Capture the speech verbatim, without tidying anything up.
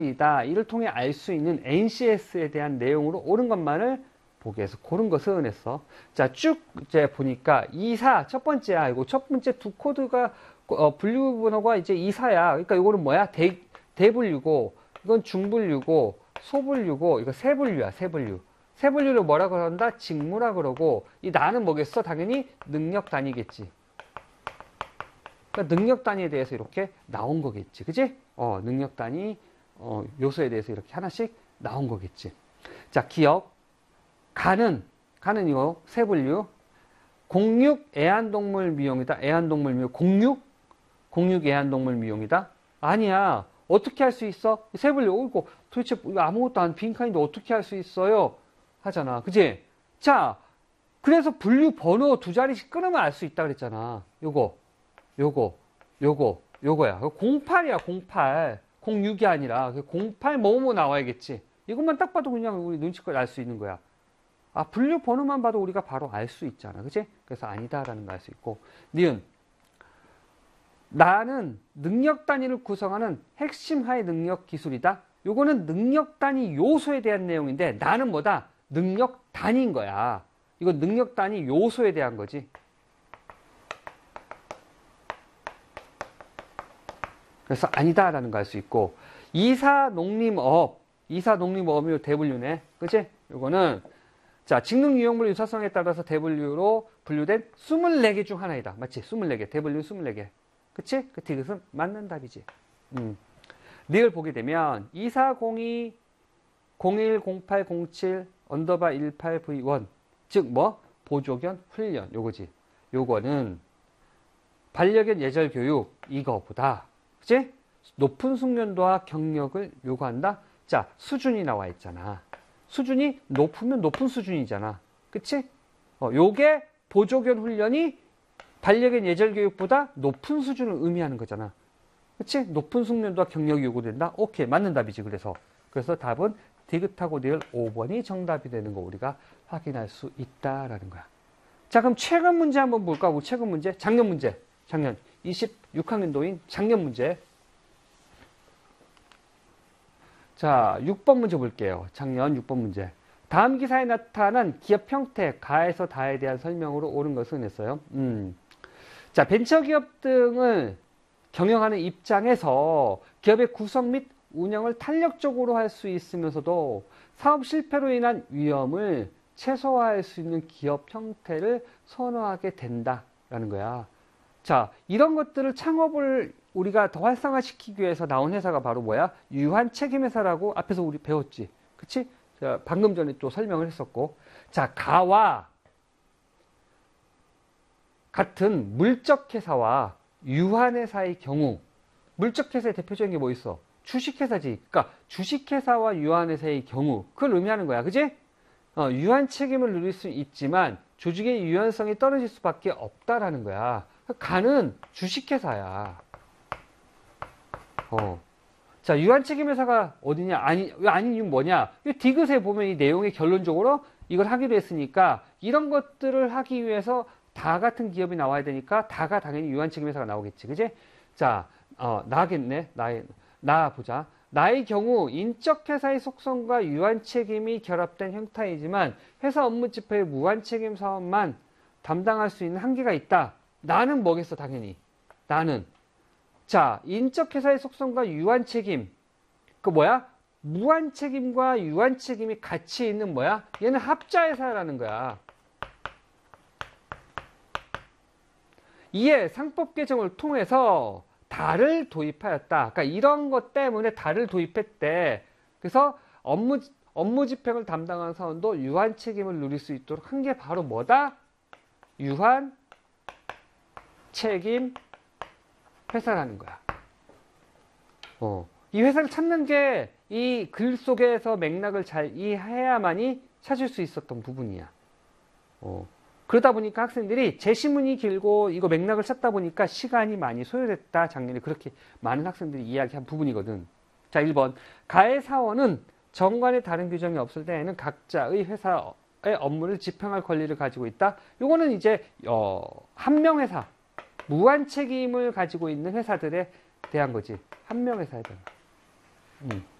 이다. 이를 통해 알 수 있는 엔씨에스에 대한 내용으로 옳은 것만을 보기 위해서 고른 것은 했어. 자, 쭉 이제 보니까 이사 첫 번째야. 이거 첫 번째 두 코드가 어, 분류 번호가 이제 이사야. 그러니까 이거는 뭐야? 대, 대분류고, 이건 중분류고, 소분류고, 이거 세분류야. 세분류. 세분류를 뭐라 그런다? 직무라 그러고, 이 나는 뭐겠어? 당연히 능력 단위겠지. 그러니까 능력 단위에 대해서 이렇게 나온 거겠지. 그지? 어, 능력 단위, 어, 요소에 대해서 이렇게 하나씩 나온 거겠지. 자, 기억. 가는, 가는 이거 세분류. 공육 애완동물 미용이다. 애완동물 미용. 공육? 공육 애완동물 미용이다? 아니야. 어떻게 할 수 있어? 세분류. 어, 이거 도대체 아무것도 안 빈칸인데 어떻게 할 수 있어요? 하잖아. 그지? 자, 그래서 분류 번호 두 자리씩 끊으면 알 수 있다 그랬잖아. 요거, 요거, 요거, 요거야. 공팔이야, 공팔. 공육이 아니라. 공팔 뭐뭐 나와야겠지. 이것만 딱 봐도 그냥 우리 눈치껏 알 수 있는 거야. 아, 분류 번호만 봐도 우리가 바로 알 수 있잖아. 그치? 그래서 아니다라는 거 알 수 있고. 니은. 나는 능력 단위를 구성하는 핵심 하의 능력 기술이다. 요거는 능력 단위 요소에 대한 내용인데 나는 뭐다? 능력 단위인 거야. 이거 능력 단위 요소에 대한 거지. 그래서 아니다라는 거 알 수 있고. 이사 농림업. 이사 농림업이 대분류네. 그치? 요거는 자, 직능 유형물 유사성에 따라서 대분류로 분류된 이십사 개 중 하나이다. 맞지? 이십사 개. 대분류 이십사 개. 그치? 그 디귿은 맞는 답이지. 음. 리을 보게 되면 이사공이 공일공팔공칠 언더바 일팔브이 일 즉 뭐? 보조견 훈련 요거지. 요거는 반려견 예절 교육 이거보다 그치? 높은 숙련도와 경력을 요구한다. 자, 수준이 나와 있잖아. 수준이 높으면 높은 수준이잖아. 그치? 어, 요게 보조견 훈련이 반려견 예절 교육보다 높은 수준을 의미하는 거잖아. 그치? 높은 숙련도와 경력이 요구된다? 오케이. 맞는 답이지. 그래서. 그래서 답은 디귿하고 리을 오 번이 정답이 되는 거 우리가 확인할 수 있다라는 거야. 자, 그럼 최근 문제 한번 볼까? 우리 최근 문제. 작년 문제. 작년. 이십육 학년도인 작년 문제. 자, 육 번 문제 볼게요. 작년 육 번 문제. 다음 기사에 나타난 기업 형태, 가에서 다에 대한 설명으로 옳은 것은 했어요. 음. 자, 벤처기업 등을 경영하는 입장에서 기업의 구성 및 운영을 탄력적으로 할 수 있으면서도 사업 실패로 인한 위험을 최소화할 수 있는 기업 형태를 선호하게 된다라는 거야. 자, 이런 것들을 창업을 우리가 더 활성화시키기 위해서 나온 회사가 바로 뭐야? 유한책임회사라고 앞에서 우리 배웠지. 그치? 자, 방금 전에 또 설명을 했었고. 자, 가와 같은 물적회사와 유한회사의 경우, 물적회사의 대표적인 게 뭐 있어? 주식회사지. 그러니까 주식회사와 유한회사의 경우, 그걸 의미하는 거야. 그지? 어, 유한 책임을 누릴 수 있지만 조직의 유연성이 떨어질 수밖에 없다라는 거야. 가는 주식회사야. 어. 자, 유한책임회사가 어디냐? 아니, 왜 아닌 이유는 뭐냐? 이 디귿에 보면 이 내용이 결론적으로 이걸 하기로 했으니까 이런 것들을 하기 위해서 다 같은 기업이 나와야 되니까 다가 당연히 유한책임회사가 나오겠지. 그지? 자, 어, 나겠네. 나의, 나 보자. 나의 경우 인적회사의 속성과 유한책임이 결합된 형태이지만 회사 업무 집행의 무한책임 사업만 담당할 수 있는 한계가 있다. 나는 뭐겠어? 당연히. 나는. 자, 인적회사의 속성과 유한책임. 그 뭐야? 무한책임과 유한책임이 같이 있는 뭐야? 얘는 합자회사라는 거야. 이에 상법 개정을 통해서 다를 도입하였다. 그러니까 이런 것 때문에 다를 도입했대. 그래서 업무, 업무 집행을 담당하는 사원도 유한 책임을 누릴 수 있도록 한 게 바로 뭐다? 유한 책임 회사라는 거야. 어. 이 회사를 찾는 게 이 글 속에서 맥락을 잘 이해해야만이 찾을 수 있었던 부분이야. 어. 그러다 보니까 학생들이 제시문이 길고 이거 맥락을 찾다 보니까 시간이 많이 소요됐다. 작년에 그렇게 많은 학생들이 이야기한 부분이거든. 자, 일 번. 가해 사원은 정관의 다른 규정이 없을 때에는 각자의 회사의 업무를 집행할 권리를 가지고 있다. 요거는 이제 어, 한명회사, 무한 책임을 가지고 있는 회사들에 대한 거지. 한명회사에 대한. 음.